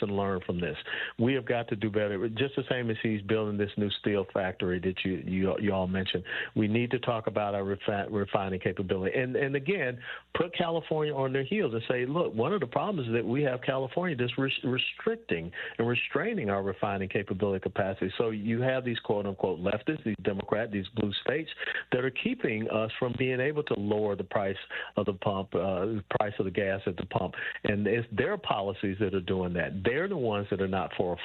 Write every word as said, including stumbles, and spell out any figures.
lesson learned from this. We have got to do better. Just the same as he's building this new steel factory that you you, you all mentioned. We need to talk about our refi- refining capability. And, and again, put California on their heels and say, look, one of the problems is that we have California that's res- restricting and restraining our refining capability capacity. So you have these quote-unquote leftists, these Democrats, these blue states that are keeping us from being able to lower the price of the pump, uh, the price of the gas at the pump. And it's their policies that are doing that. They're the ones that are not for